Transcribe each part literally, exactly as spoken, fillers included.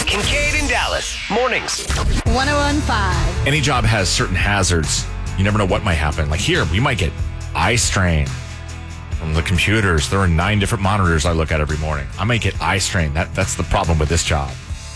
Kincaid in Dallas. Mornings. one oh one point five. Any job has certain hazards. You never know what might happen. Like here, we might get eye strain from the computers. There are nine different monitors I look at every morning. I might get eye strain. That That's the problem with this job.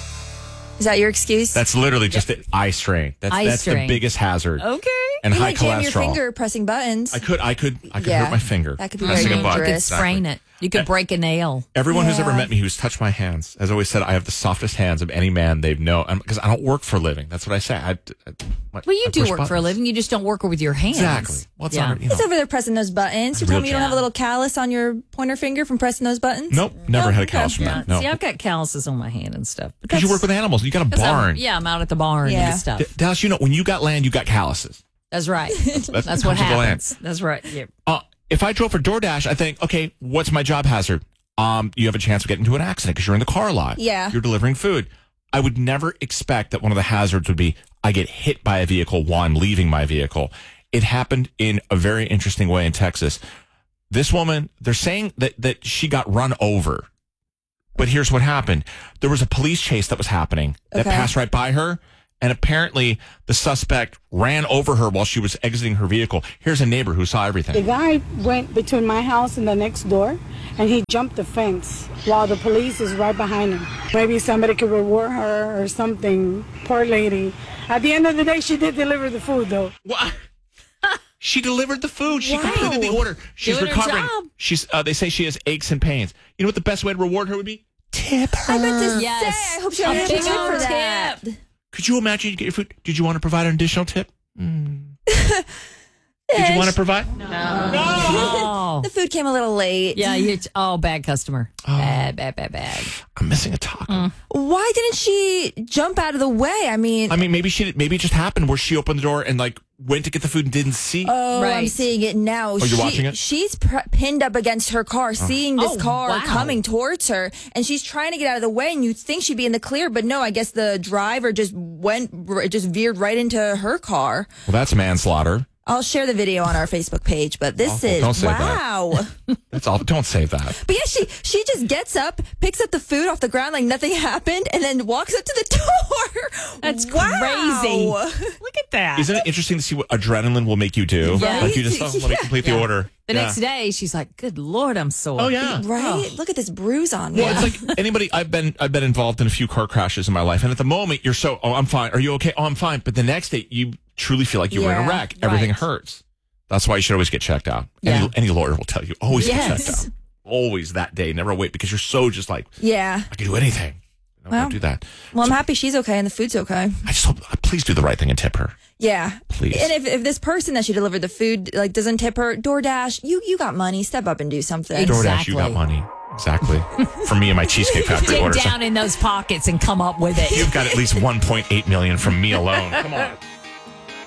Is that your excuse? That's literally just it, eye strain. That's, Eye that's strain. the biggest hazard. Okay. And you high might jam cholesterol. your finger pressing buttons. I could, I could, I could Yeah, hurt my finger. that could be pressing very a button. You could dangerous. sprain it. You could break a nail. Everyone who's ever Yeah. met me who's touched my hands has always said I have the softest hands of any man they've known. Because I don't work for a living. That's what I say. I, I, I, Well, you I do push work for a buttons. living. You just don't work with your hands. Exactly. Well, it's Yeah. not, you know. He's over there pressing those buttons. You're Real telling me you don't have a job. little callus on your pointer finger from pressing those buttons? Nope. Never No? had a Okay. callus from Yeah. that. No. See, I've got calluses on my hand and stuff. But Because you that's- work with animals. You got a 'cause I'm- barn. yeah, I'm out at the barn Yeah. and stuff. D- Dallas, you know, when you got land, you got calluses. That's right. That's, That's comes what with the land. happens. That's right. Yeah. Uh, if I drove for DoorDash, I think, okay, what's my job hazard? Um, you have a chance of getting into an accident because you're in the car a lot. Yeah. You're delivering food. I would never expect that one of the hazards would be I get hit by a vehicle while I'm leaving my vehicle. It happened in a very interesting way in Texas. This woman, they're saying that, that she got run over. But here's what happened. There was a police chase that was happening that Okay. passed right by her. And apparently the suspect ran over her while she was exiting her vehicle. Here's a neighbor who saw everything. The guy went between my house and the next door, and he jumped the fence while the police is right behind him. Maybe somebody could reward her or something. Poor lady. At the end of the day, she did deliver the food, though. What? She delivered the food. She Wow. completed the order. She's Doing her recovering. job. She's. Uh, they say she has aches and pains. You know what the best way to reward her would be? Tip her. I meant to Yes. say, I hope she got A a big tip for old that. tip. Could you imagine you get your food? Did you want to provide an additional tip? Mm. Did you want to provide? No. Oh. The food came a little late. Yeah, you oh, bad customer. Bad, bad, bad, bad. I'm missing a taco. Why didn't she jump out of the way? I mean, I mean, maybe she. Maybe it just happened where she opened the door and like went to get the food and didn't see. oh, I'm Right. seeing it now. Oh, you're she, watching it? She's pr- pinned up against her car, seeing this Oh, car wow. coming towards her, and she's trying to get out of the way. And you'd think she'd be in the clear, but no. I guess the driver just went, r- just veered right into her car. Well, that's manslaughter. I'll share the video on our Facebook page, but this Oh, is don't say that. wow. That's all. Don't say that. But yeah, she she just gets up, picks up the food off the ground like nothing happened, and then walks up to the door. That's wow. crazy. Look at that. Isn't it interesting to see what adrenaline will make you do? Right? Like you just, oh, let me Yeah. complete the Yeah. order. The Yeah. next day, she's like, "Good Lord, I'm sore." Oh yeah. Right? Look at this bruise on me. Well, it's like anybody. I've been I've been involved in a few car crashes in my life, and at the moment you're so, oh, I'm fine. Are you okay? Oh, I'm fine. But the next day you truly feel like you were in a Yeah, wreck. Everything right. hurts. That's why you should always get checked out. Yeah. Any, any lawyer will tell you always get Yes. checked out. Always that day. Never wait because you're so just like yeah. I can do anything. No, Well, don't do that. Well, I'm happy she's okay and the food's okay. I just hope. Please do the right thing and tip her. Yeah. Please. And if, if this person that she delivered the food like doesn't tip her, DoorDash, you you got money. Step up and do something. Exactly. DoorDash, you got money. Exactly. For me and my Cheesecake Factory Dig orders. down in those pockets and come up with it. You've got at least one point eight million from me alone. Come on.